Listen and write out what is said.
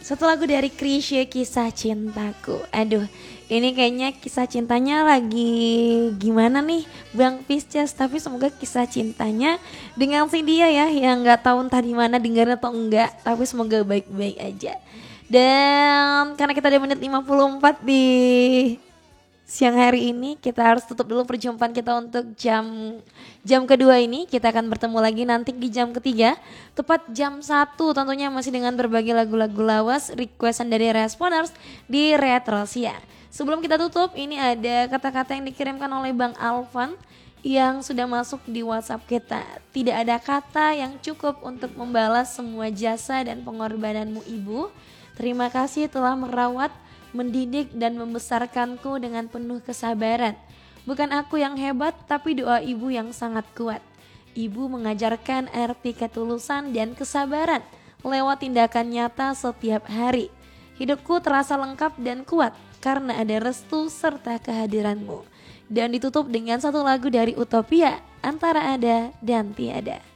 Satu lagu dari Chrisye, Kisah Cintaku. Aduh, ini kayaknya kisah cintanya lagi gimana nih Bang Pisces. Tapi semoga kisah cintanya dengan si dia ya, yang gak tahu entah di mana dengarnya atau enggak. Tapi semoga baik-baik aja. Dan karena kita ada menit 54 di siang hari ini, kita harus tutup dulu perjumpaan kita untuk jam kedua ini. Kita akan bertemu lagi nanti di jam ketiga, tepat jam 1 tentunya, masih dengan berbagai lagu-lagu lawas requestan dari Responers di Retrosia. Sebelum kita tutup, ini ada kata-kata yang dikirimkan oleh Bang Alvan yang sudah masuk di WhatsApp kita. Tidak ada kata yang cukup untuk membalas semua jasa dan pengorbananmu Ibu. Terima kasih telah merawat, mendidik dan membesarkanku dengan penuh kesabaran. Bukan aku yang hebat, tapi doa ibu yang sangat kuat. Ibu mengajarkan arti ketulusan dan kesabaran lewat tindakan nyata setiap hari. Hidupku terasa lengkap dan kuat karena ada restu serta kehadiranmu. Dan ditutup dengan satu lagu dari Utopia, Antara Ada dan Tiada.